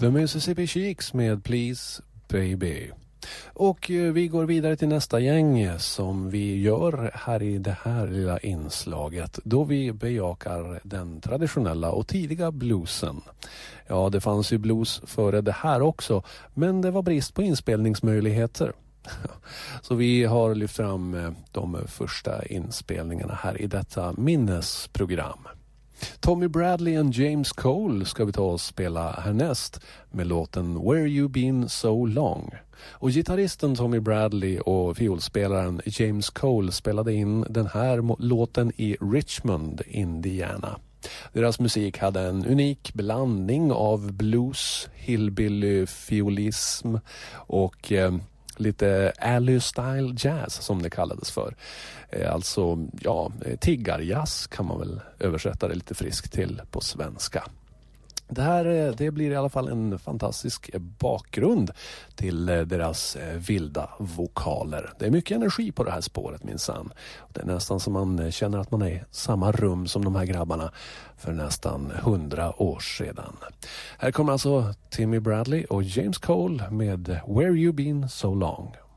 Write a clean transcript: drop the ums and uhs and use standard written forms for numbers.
The Mississippi Sheiks med Please Baby. Och vi går vidare till nästa gäng som vi gör här i det här lilla inslaget, då vi bejakar den traditionella och tidiga bluesen. Ja, det fanns ju blues före det här också, men det var brist på inspelningsmöjligheter. Så vi har lyft fram de första inspelningarna här i detta minnesprogram. Tommy Bradley och James Cole ska vi ta och spela härnäst med låten Where You Been So Long. Och gitarristen Tommy Bradley och fiolspelaren James Cole spelade in den här låten i Richmond, Indiana. Deras musik hade en unik blandning av blues, hillbilly, fiolism och lite alley-style jazz som det kallades för. Alltså, ja, tiggarjazz kan man väl översätta det lite friskt till på svenska. Det blir i alla fall en fantastisk bakgrund till deras vilda vokaler. Det är mycket energi på det här spåret minsann. Det är nästan som man känner att man är i samma rum som de här grabbarna för nästan 100 år sedan. Här kommer alltså Timmy Bradley och James Cole med Where You Been So Long.